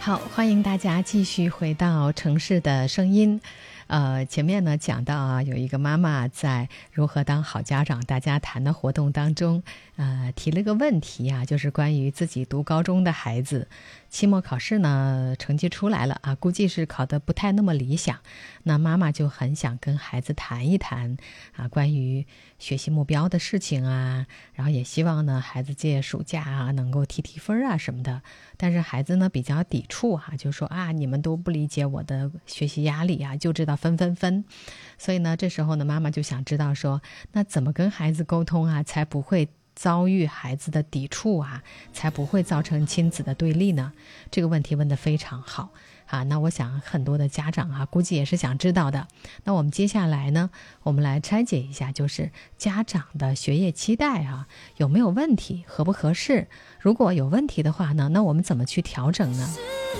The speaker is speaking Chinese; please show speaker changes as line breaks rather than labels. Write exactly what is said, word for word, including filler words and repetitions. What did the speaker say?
好，欢迎大家继续回到城市的声音。呃，前面呢讲到啊，有一个妈妈在如何当好家长大家谈的活动当中，呃，提了个问题啊，就是关于自己读高中的孩子，期末考试呢成绩出来了啊，估计是考得不太那么理想，那妈妈就很想跟孩子谈一谈啊，关于学习目标的事情啊，然后也希望呢孩子借暑假啊能够提提分啊什么的，但是孩子呢比较抵触啊，就说啊你们都不理解我的学习压力啊，就知道分分分。所以呢这时候呢妈妈就想知道说，那怎么跟孩子沟通啊，才不会遭遇孩子的抵触啊，才不会造成亲子的对立呢？这个问题问得非常好啊，那我想很多的家长啊估计也是想知道的。那我们接下来呢，我们来拆解一下，就是家长的学业期待啊有没有问题，合不合适？如果有问题的话呢，那我们怎么去调整呢？